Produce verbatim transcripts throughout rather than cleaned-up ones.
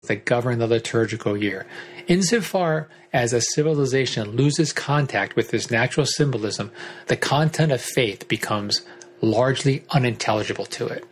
that govern the liturgical year. Insofar as a civilization loses contact with this natural symbolism, the content of faith becomes largely unintelligible to it.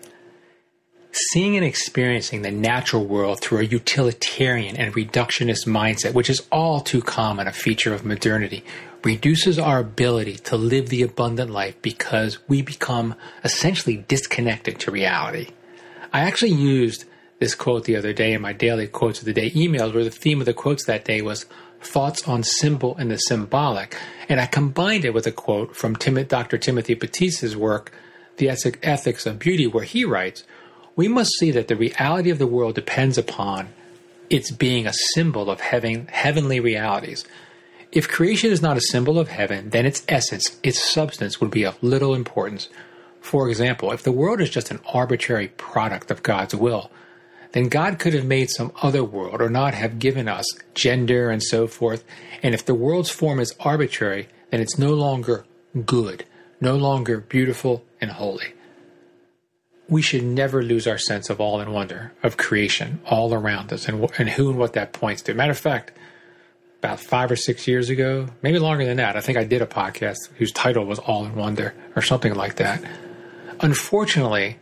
Seeing and experiencing the natural world through a utilitarian and reductionist mindset, which is all too common a feature of modernity, reduces our ability to live the abundant life because we become essentially disconnected to reality. I actually used this quote the other day in my daily quotes of the day emails, where the theme of the quotes that day was thoughts on symbol and the symbolic. And I combined it with a quote from Tim- Doctor Timothy Batisse's work, The Ethics of Beauty, where he writes, "We must see that the reality of the world depends upon its being a symbol of heaven, heavenly realities. If creation is not a symbol of heaven, then its essence, its substance would be of little importance. For example, if the world is just an arbitrary product of God's will, then God could have made some other world or not have given us gender and so forth. And if the world's form is arbitrary, then it's no longer good, no longer beautiful and holy." We should never lose our sense of awe and wonder of creation all around us and, and who and what that points to. Matter of fact, about five or six years ago, maybe longer than that, I think I did a podcast whose title was Awe and Wonder or something like that. Unfortunately,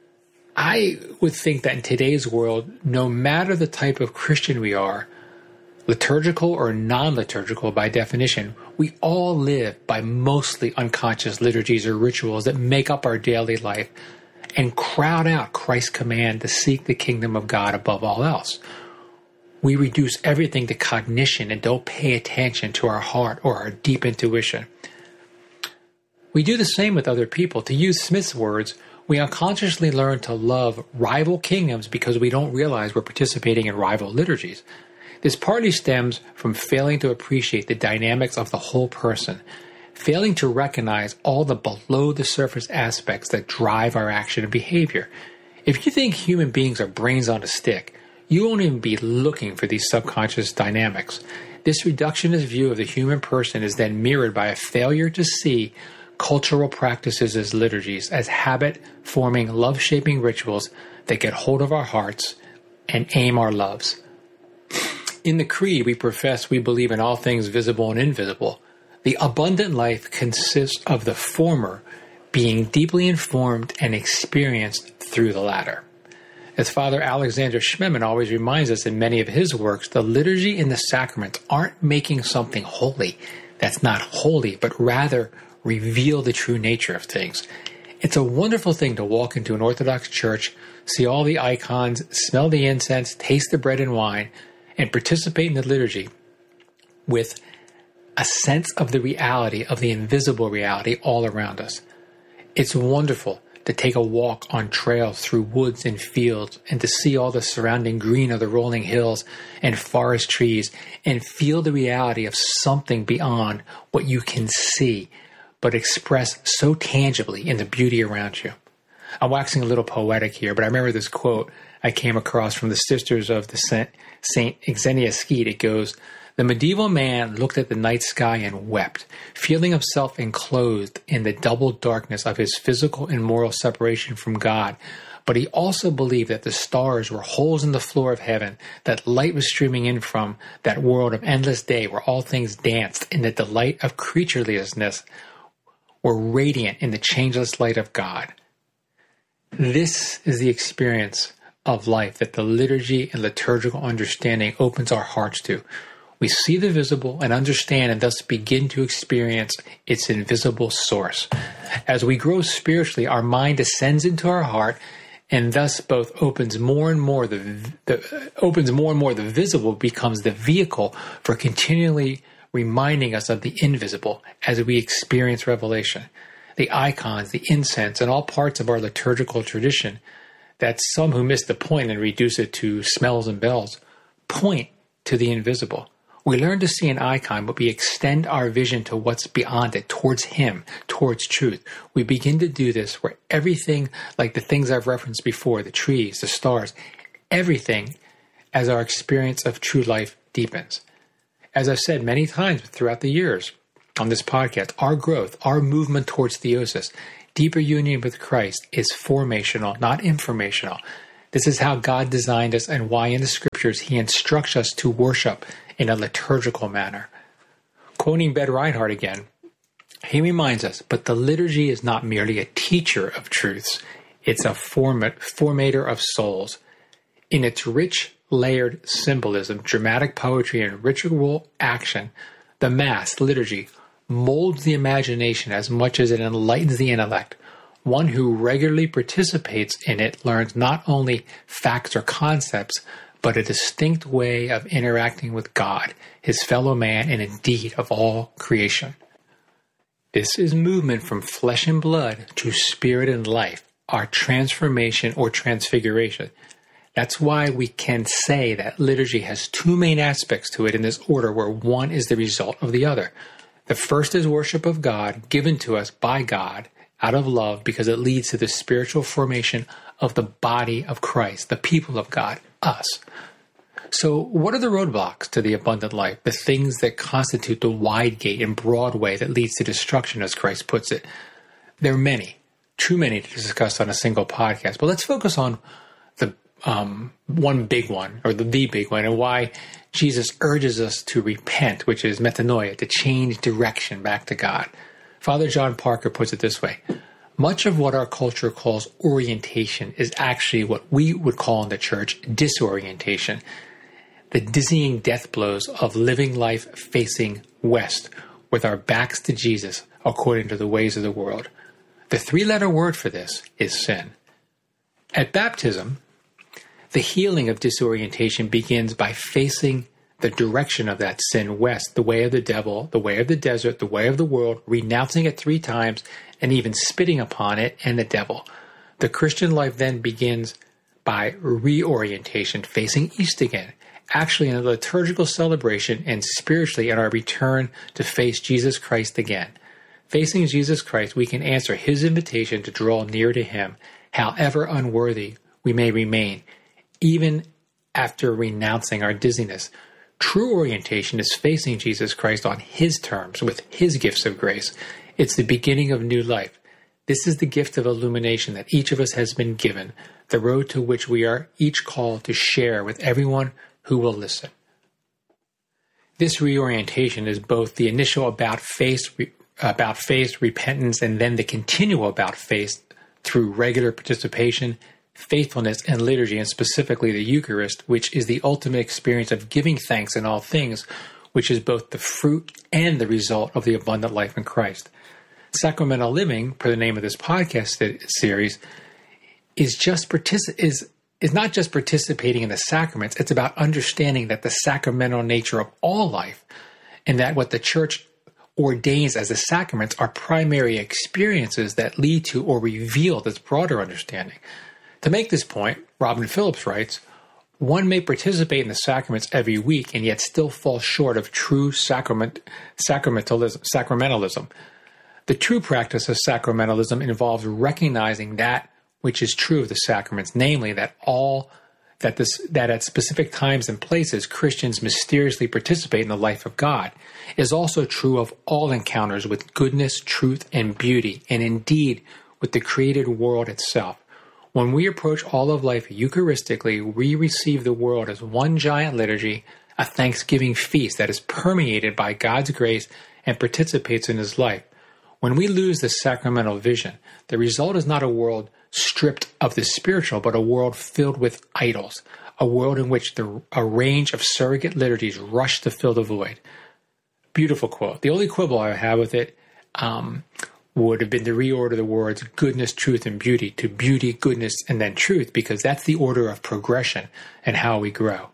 I would think that in today's world, no matter the type of Christian we are, liturgical or non-liturgical by definition, we all live by mostly unconscious liturgies or rituals that make up our daily life and crowd out Christ's command to seek the kingdom of God above all else. We reduce everything to cognition and don't pay attention to our heart or our deep intuition. We do the same with other people. To use Smith's words, we unconsciously learn to love rival kingdoms because we don't realize we're participating in rival liturgies. This partly stems from failing to appreciate the dynamics of the whole person, failing to recognize all the below-the-surface aspects that drive our action and behavior. If you think human beings are brains on a stick, you won't even be looking for these subconscious dynamics. This reductionist view of the human person is then mirrored by a failure to see cultural practices as liturgies, as habit-forming, love-shaping rituals that get hold of our hearts and aim our loves. In the Creed, we profess we believe in all things visible and invisible. The abundant life consists of the former being deeply informed and experienced through the latter. As Father Alexander Schmemann always reminds us in many of his works, the liturgy and the sacraments aren't making something holy that's not holy, but rather reveal the true nature of things. It's a wonderful thing to walk into an Orthodox church, see all the icons, smell the incense, taste the bread and wine, and participate in the liturgy with a sense of the reality of the invisible reality all around us. It's wonderful to take a walk on trails through woods and fields and to see all the surrounding green of the rolling hills and forest trees and feel the reality of something beyond what you can see, but expressed so tangibly in the beauty around you. I'm waxing a little poetic here, but I remember this quote I came across from the Sisters of the Saint, Saint Xenia Skeet. It goes, "The medieval man looked at the night sky and wept, feeling himself enclosed in the double darkness of his physical and moral separation from God. But he also believed that the stars were holes in the floor of heaven, that light was streaming in from that world of endless day where all things danced in the delight of creatureliness, were radiant in the changeless light of God." This is the experience of life that the liturgy and liturgical understanding opens our hearts to. We see the visible and understand and thus begin to experience its invisible source. As we grow spiritually, our mind descends into our heart and thus both opens more and more the, the opens more and more the visible becomes the vehicle for continually reminding us of the invisible as we experience revelation. The icons, the incense, and all parts of our liturgical tradition that some who miss the point and reduce it to smells and bells point to the invisible. We learn to see an icon, but we extend our vision to what's beyond it, towards Him, towards truth. We begin to do this where everything, like the things I've referenced before, the trees, the stars, everything, as our experience of true life deepens. As I've said many times throughout the years on this podcast, our growth, our movement towards theosis, deeper union with Christ, is formational, not informational. This is how God designed us and why in the scriptures he instructs us to worship in a liturgical manner. Quoting Ben Reinhardt again, he reminds us, but the liturgy is not merely a teacher of truths, it's a format, formator of souls. In its rich, layered symbolism, dramatic poetry, and ritual action, the Mass, liturgy, molds the imagination as much as it enlightens the intellect. One who regularly participates in it learns not only facts or concepts, but a distinct way of interacting with God, his fellow man, and indeed of all creation. This is movement from flesh and blood to spirit and life, our transformation or transfiguration. That's why we can say that liturgy has two main aspects to it in this order, where one is the result of the other. The first is worship of God, given to us by God out of love, because it leads to the spiritual formation of the body of Christ, the people of God, us. So what are the roadblocks to the abundant life, the things that constitute the wide gate and broad way that leads to destruction, as Christ puts it? There are many, too many to discuss on a single podcast, but let's focus on the um, one big one, or the, the big one, and why Jesus urges us to repent, which is metanoia, to change direction back to God. Father John Parker puts it this way: much of what our culture calls orientation is actually what we would call in the church disorientation, the dizzying death blows of living life facing west, with our backs to Jesus according to the ways of the world. The three-letter word for this is sin. At baptism, the healing of disorientation begins by facing the direction of that sin west, the way of the devil, the way of the desert, the way of the world, renouncing it three times, and even spitting upon it and the devil. The Christian life then begins by reorientation, facing east again, actually in a liturgical celebration, and spiritually in our return to face Jesus Christ again. Facing Jesus Christ, we can answer his invitation to draw near to him, however unworthy we may remain, even after renouncing our dizziness. True orientation is facing Jesus Christ on his terms, with his gifts of grace. It's the beginning of new life. This is the gift of illumination that each of us has been given, the road to which we are each called to share with everyone who will listen. This reorientation is both the initial about face, about faith, repentance, and then the continual about faith through regular participation, faithfulness, and liturgy, and specifically the Eucharist, which is the ultimate experience of giving thanks in all things, which is both the fruit and the result of the abundant life in Christ. Sacramental living, per the name of this podcast series, is just partici- is is not just participating in the sacraments. It's about understanding that the sacramental nature of all life, and that what the Church ordains as the sacraments are primary experiences that lead to or reveal this broader understanding. To make this point, Robin Phillips writes, one may participate in the sacraments every week and yet still fall short of true sacrament, sacramentalism, sacramentalism. The true practice of sacramentalism involves recognizing that which is true of the sacraments, namely that all that this that at specific times and places Christians mysteriously participate in the life of God, is also true of all encounters with goodness, truth, and beauty, and indeed with the created world itself. When we approach all of life Eucharistically, we receive the world as one giant liturgy, a thanksgiving feast that is permeated by God's grace and participates in his life. When we lose the sacramental vision, the result is not a world stripped of the spiritual, but a world filled with idols, a world in which the, a range of surrogate liturgies rush to fill the void. Beautiful quote. The only quibble I have with it um, would have been to reorder the words goodness, truth, and beauty to beauty, goodness, and then truth, because that's the order of progression and how we grow.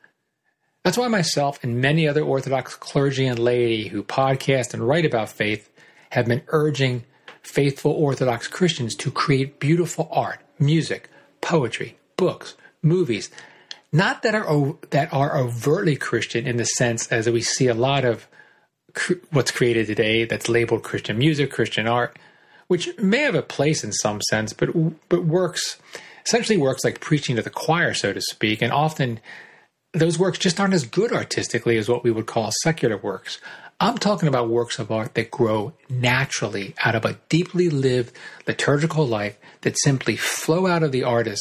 That's why myself and many other Orthodox clergy and laity who podcast and write about faith have been urging faithful Orthodox Christians to create beautiful art, music, poetry, books, movies, not that are that are overtly Christian in the sense as we see a lot of what's created today that's labeled Christian music, Christian art, which may have a place in some sense, but but works essentially works like preaching to the choir, so to speak, and often those works just aren't as good artistically as what we would call secular works. I'm talking about works of art that grow naturally out of a deeply lived liturgical life, that simply flow out of the artist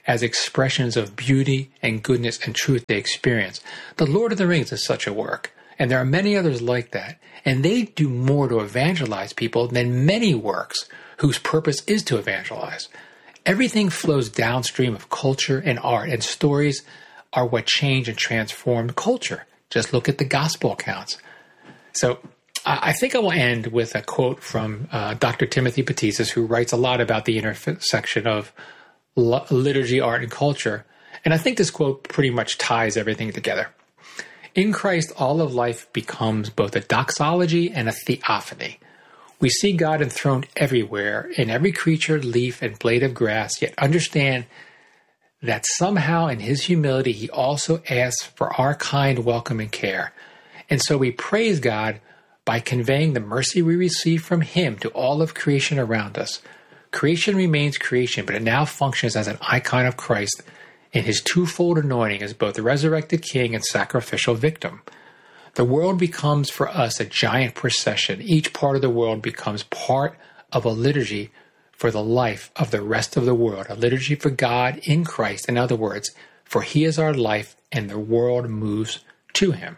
as expressions of beauty and goodness and truth they experience. The Lord of the Rings is such a work, and there are many others like that, and they do more to evangelize people than many works whose purpose is to evangelize. Everything flows downstream of culture and art, and stories are what change and transform culture. Just look at the gospel accounts. So I think I will end with a quote from uh, Doctor Timothy Petizas, who writes a lot about the intersection of liturgy, art, and culture. And I think this quote pretty much ties everything together. In Christ, all of life becomes both a doxology and a theophany. We see God enthroned everywhere, in every creature, leaf, and blade of grass, yet understand that somehow in his humility, he also asks for our kind welcome and care. And so we praise God by conveying the mercy we receive from him to all of creation around us. Creation remains creation, but it now functions as an icon of Christ in his twofold anointing as both the resurrected king and sacrificial victim. The world becomes for us a giant procession. Each part of the world becomes part of a liturgy for the life of the rest of the world, a liturgy for God in Christ. In other words, for he is our life and the world moves to him.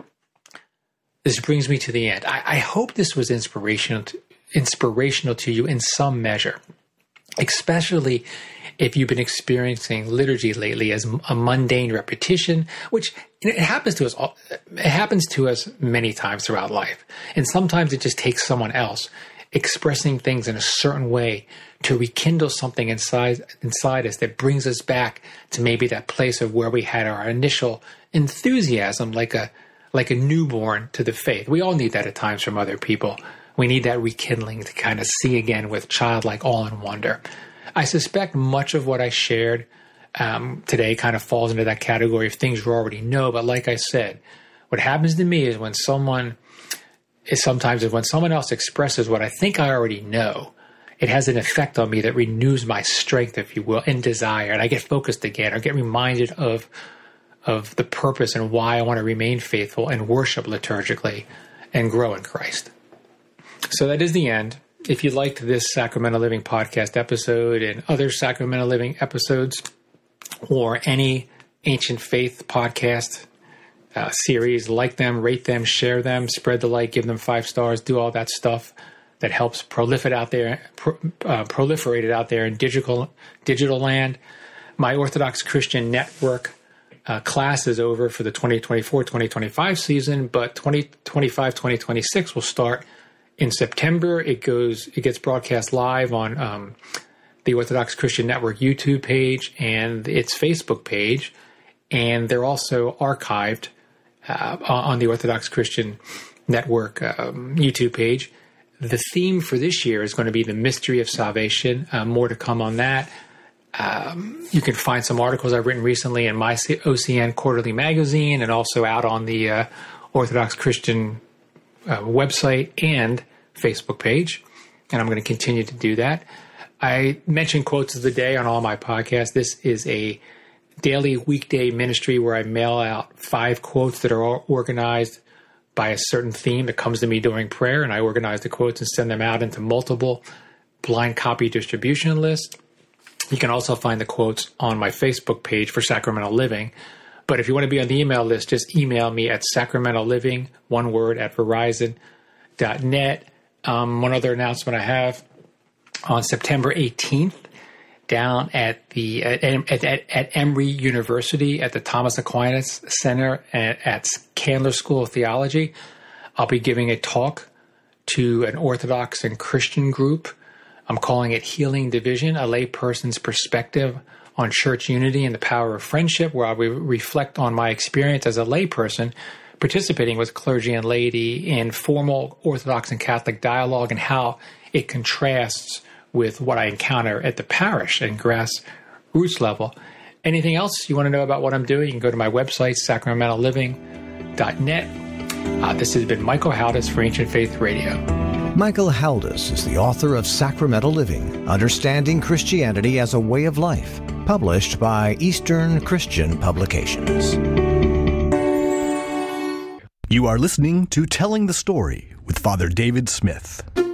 This brings me to the end. I, I hope this was inspirational to, inspirational to you in some measure, especially if you've been experiencing liturgy lately as a mundane repetition, which you know, it happens to us. All, it happens to us many times throughout life, and sometimes it just takes someone else expressing things in a certain way to rekindle something inside inside us that brings us back to maybe that place of where we had our initial enthusiasm, like a like a newborn to the faith. We all need that at times from other people. We need that rekindling to kind of see again with childlike awe and wonder. I suspect much of what I shared um, today kind of falls into that category of things you already know. But like I said, what happens to me is when someone is sometimes when someone else expresses what I think I already know, it has an effect on me that renews my strength, if you will, and desire. And I get focused again, or get reminded of of the purpose and why I want to remain faithful and worship liturgically and grow in Christ. So that is the end. If you liked this Sacramental Living podcast episode and other Sacramental Living episodes, or any Ancient Faith podcast uh, series, like them, rate them, share them, spread the light, give them five stars, do all that stuff that helps proliferate out there, pro, uh, proliferate it out there in digital digital land. My Orthodox Christian Network Uh, class is over for the twenty twenty-four twenty twenty-five season, but twenty twenty-five twenty twenty-six will start in September. It goes, it gets broadcast live on um, the Orthodox Christian Network YouTube page and its Facebook page, and they're also archived uh, on the Orthodox Christian Network um, YouTube page. The theme for this year is going to be the mystery of salvation. Uh, more to come on that. Um, you can find some articles I've written recently in my O C N Quarterly Magazine, and also out on the uh, Orthodox Christian uh, website and Facebook page. And I'm going to continue to do that. I mention quotes of the day on all my podcasts. This is a daily weekday ministry where I mail out five quotes that are all organized by a certain theme that comes to me during prayer, and I organize the quotes and send them out into multiple blind copy distribution lists. You can also find the quotes on my Facebook page for Sacramental Living. But if you want to be on the email list, just email me at sacramentalliving, one word, at verizon dot net. Um, one other announcement I have, on September eighteenth, down at the at, at, at Emory University at the Thomas Aquinas Center at, at Candler School of Theology, I'll be giving a talk to an Orthodox and Christian group. I'm calling it Healing Division, a layperson's perspective on church unity and the power of friendship, where I will reflect on my experience as a layperson participating with clergy and laity in formal Orthodox and Catholic dialogue, and how it contrasts with what I encounter at the parish and grassroots level. Anything else you want to know about what I'm doing, you can go to my website, sacramental living dot net. Uh, this has been Michael Haldis for Ancient Faith Radio. Michael Haldis is the author of Sacramental Living, Understanding Christianity as a Way of Life, published by Eastern Christian Publications. You are listening to Telling the Story with Father David Smith.